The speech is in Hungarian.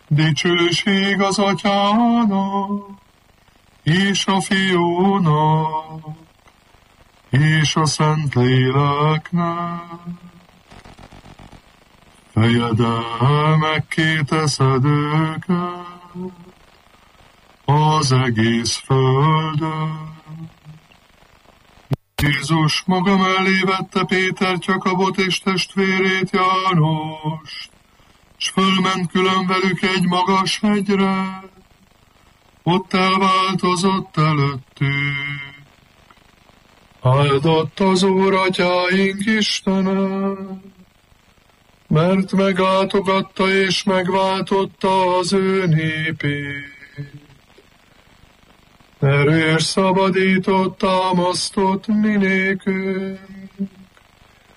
Dicsőség az Atyának, és a Fiúnak, és a Szentléleknek. Fejedelmek kéteszed őket az egész földön. Jézus maga mellé vette Pétert, Jakabot és testvérét Jánost, s fölment külön velük egy magas hegyre, ott elváltozott előttük. Áldott az Úr atyáink Istene, mert meglátogatta és megváltotta az ő népét. Erős szabadított, támasztott mi nékünk,